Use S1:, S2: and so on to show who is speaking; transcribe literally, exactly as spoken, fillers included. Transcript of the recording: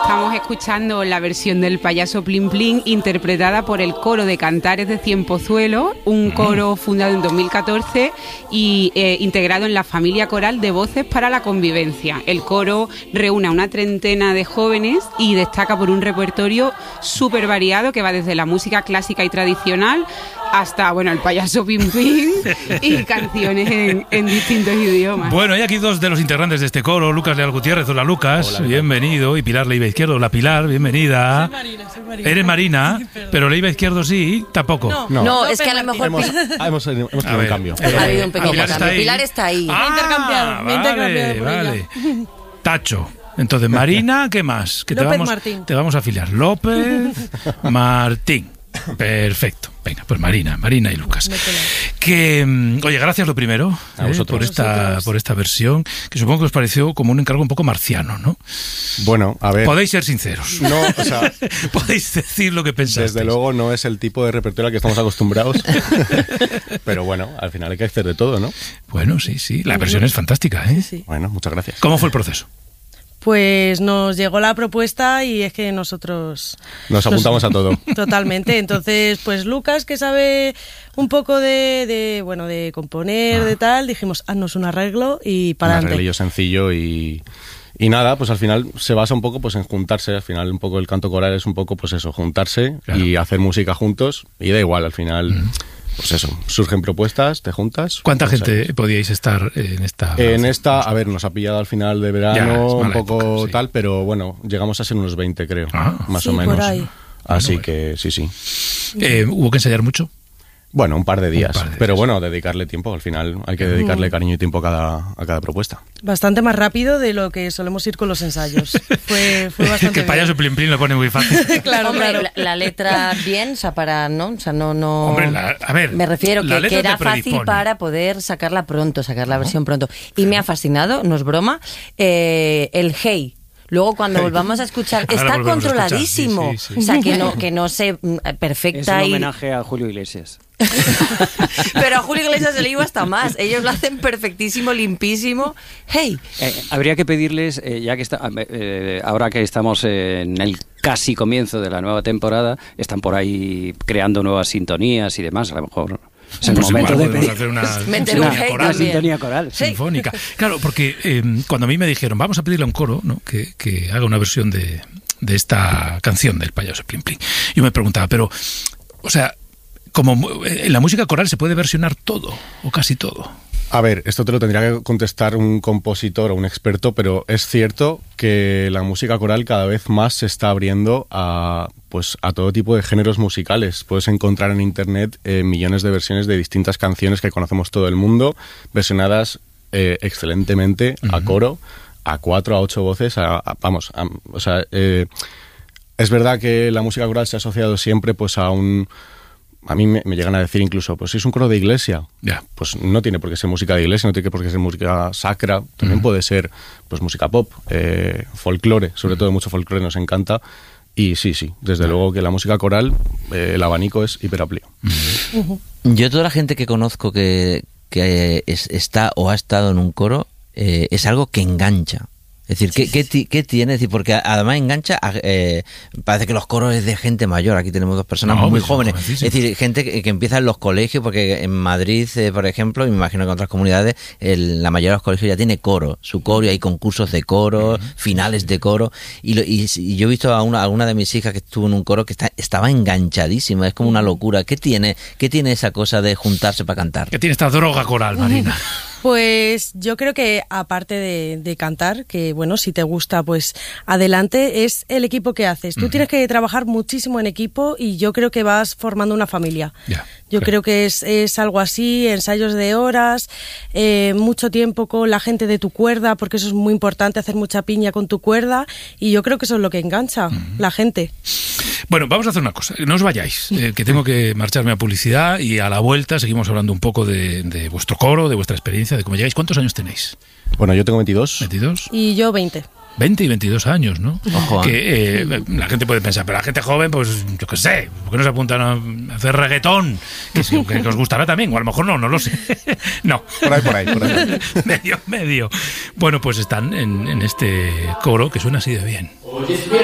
S1: Estamos escuchando la versión del Payaso Plin Plin interpretada por el Coro de Cantares de Cienpozuelo, un coro fundado en dos mil catorce y eh, integrado en la familia coral de Voces para la Convivencia. El coro reúne a una treintena de jóvenes y destaca por un repertorio súper variado que va desde la música clásica y tradicional hasta, bueno, el Payaso Plin Plin y canciones en, en distintos idiomas.
S2: Bueno, hay aquí dos de los integrantes de este coro, Lucas Leal Gutiérrez. Hola, Lucas, hola, bienvenido. Y Pilar Leiva Izquierdo. Hola, Pilar, bienvenida.
S3: Soy Marina, soy Marina.
S2: Eres Marina, sí, pero Leiva Izquierdo sí, tampoco.
S3: No,
S4: no,
S3: no
S4: es que a lo mejor...
S3: hemos,
S4: hemos, hemos tenido un cambio.
S3: Eh,
S4: ha
S3: habido un pequeño
S2: Pilar
S3: cambio.
S2: Está
S3: Pilar está ahí.
S2: Ah,
S3: me he intercambiado, me he intercambiado
S2: vale,
S3: por
S2: vale.
S3: ella.
S2: Tacho. Entonces, Marina, ¿qué más? Que
S3: López
S2: te vamos,
S3: Martín.
S2: Te vamos a afiliar. López Martín. Perfecto. Venga, pues Marina, Marina y Lucas. Que, oye, gracias lo primero
S4: a
S2: eh,
S4: vosotros.
S2: por esta
S3: Vosotros.
S2: por esta versión, que supongo que os pareció como un encargo un poco marciano, ¿no?
S4: Bueno, a ver...
S2: Podéis ser sinceros.
S4: No, o sea...
S2: Podéis decir lo que pensáis.
S4: Desde luego no es el tipo de repertorio al que estamos acostumbrados. Pero bueno, al final hay que hacer de todo, ¿no?
S2: Bueno, sí, sí. La versión es fantástica, ¿eh?
S3: Sí.
S4: Bueno, muchas gracias.
S2: ¿Cómo fue el proceso?
S3: Pues nos llegó la propuesta y es que nosotros...
S4: Nos apuntamos a todo.
S3: Totalmente. Entonces, pues Lucas, que sabe un poco de, de bueno, de componer,
S2: Ah.
S3: de tal, dijimos, haznos un arreglo y para
S4: Un
S3: adelante.
S4: arreglillo sencillo y... Y nada, pues al final se basa un poco pues en juntarse. Al final un poco el canto coral es un poco pues eso, juntarse
S2: Claro.
S4: y hacer música juntos. Y da igual, al final... Mm. Pues eso, surgen propuestas, te juntas.
S2: ¿Cuánta
S4: pues
S2: gente ahí podíais estar en esta?
S4: En esta, a ver, nos ha pillado al final de verano,
S2: Ya, es
S4: un
S2: mala
S4: poco
S2: época, sí.
S4: tal, pero bueno, llegamos a ser unos veinte, creo,
S2: Ah.
S4: más
S3: Sí,
S4: o menos.
S3: por ahí.
S4: Así
S2: Bueno,
S4: que sí, sí.
S2: Eh, ¿Hubo que ensayar mucho?
S4: Bueno, un par de días,
S2: par de
S4: pero
S2: días.
S4: bueno, dedicarle tiempo, al final hay que dedicarle cariño y tiempo a cada, a cada propuesta.
S3: Bastante más rápido de lo que solemos ir con los ensayos. Fue, fue bastante
S2: Que el payaso
S3: bien.
S2: Plin Plin lo pone muy fácil.
S3: Claro,
S5: Hombre,
S3: claro.
S5: La, la letra bien, o sea, para, ¿no? O sea, no, no...
S2: Hombre, la- a ver,
S5: Me refiero
S2: la
S5: que,
S2: letra
S5: que era
S2: te predispone.
S5: fácil para poder sacarla pronto, sacar la versión pronto. Y me ha fascinado, no es broma, eh, el hey. Luego cuando volvamos a escuchar,
S2: Ahora
S5: está
S2: volvemos a escuchar,
S5: controladísimo.
S2: sí, sí, sí.
S5: O sea, que no, que no se mm,
S6: Es
S5: perfecta
S6: un
S5: y...
S6: homenaje a Julio Iglesias.
S5: Pero a Julio Iglesias se le iba hasta más. Ellos lo hacen perfectísimo, limpísimo. Hey.
S6: Eh, habría que pedirles, eh, ya que está, eh, ahora que estamos en el casi comienzo de la nueva temporada, están por ahí creando nuevas sintonías y demás, a lo mejor es el
S2: Pues
S6: momento
S2: igual
S6: de
S2: podemos
S6: pedir
S2: hacer una,
S5: Meter
S2: una
S5: un hey
S2: coral,
S6: una
S5: también.
S6: sintonía coral.
S5: Sí.
S2: sinfónica. Claro, porque eh, cuando a mí me dijeron, vamos a pedirle a un coro, ¿no? que, que haga una versión de, de esta canción del Payaso Plin Plin, yo me preguntaba, pero, o sea, como en la música coral se puede versionar todo, o casi todo.
S4: A ver, esto te lo tendría que contestar un compositor o un experto, pero es cierto que la música coral cada vez más se está abriendo a, pues, a todo tipo de géneros musicales. Puedes encontrar en internet eh, millones de versiones de distintas canciones que conocemos todo el mundo, versionadas eh, excelentemente a coro, a cuatro, a ocho voces, a, a- vamos, a- o sea, eh, es verdad que la música coral se ha asociado siempre pues a un... A mí me, me llegan a decir incluso, pues si es un coro de iglesia,
S2: Ya.
S4: pues no tiene por qué ser música de iglesia, no tiene por qué ser música sacra, también puede ser pues música pop, eh, folclore, sobre todo mucho folclore nos encanta. Y sí, sí, desde luego que la música coral, eh, el abanico es hiperamplio.
S7: Yo toda la gente que conozco que, que es- está o ha estado en un coro, eh, es algo que engancha. Es decir, ¿qué, qué, ti- qué tiene? Es decir, porque además engancha, a- eh, parece que los coros es de gente mayor. Aquí tenemos dos personas
S2: No,
S7: muy
S2: pues son
S7: jóvenes.
S2: jovencísimos.
S7: Es decir, gente que, que empieza en los colegios, porque en Madrid, eh, por ejemplo, y me imagino que en otras comunidades, el- la mayoría de los colegios ya tiene coro, su coro, y hay concursos de coro, finales de coro. Y, lo- y, y yo he visto a una, a una de mis hijas que estuvo en un coro que está, estaba enganchadísima, es como una locura. ¿Qué tiene, qué tiene esa cosa de juntarse para cantar?
S2: ¿Qué tiene esta droga coral, Marina?
S3: Pues yo creo que aparte de, de cantar, que bueno, si te gusta, pues adelante, es el equipo que haces. Tú
S2: Ujú.
S3: tienes que trabajar muchísimo en equipo y yo creo que vas formando una familia.
S2: Ya,
S3: Yo
S2: claro.
S3: creo que es, es algo así, ensayos de horas, eh, mucho tiempo con la gente de tu cuerda, porque eso es muy importante, hacer mucha piña con tu cuerda, y yo creo que eso es lo que engancha, la gente.
S2: Bueno, vamos a hacer una cosa, no os vayáis, eh, que tengo que marcharme a publicidad y a la vuelta seguimos hablando un poco de, de vuestro coro, de vuestra experiencia, de cómo llegáis. ¿Cuántos años tenéis?
S4: Bueno, yo tengo veintidós.
S2: ¿veintidós?
S3: Y yo veinte.
S2: veinte y veintidós años, ¿no?
S7: Ojo,
S2: que eh, la gente puede pensar, pero la gente joven, pues yo qué sé, ¿por qué no se apuntan a hacer reggaetón? Que, sí, que, que os gustará también, o a lo mejor no, no lo sé. No.
S4: Por ahí, por ahí, por ahí.
S2: medio, medio. Bueno, pues están en, en este coro que suena así de bien.